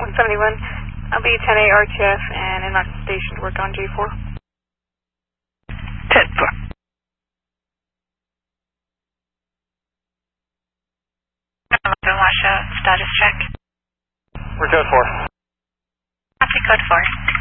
171. I'll be 10A RTF and in my station to work on J4. 10-4. Washout, status check. We're code 4. Copy code 4.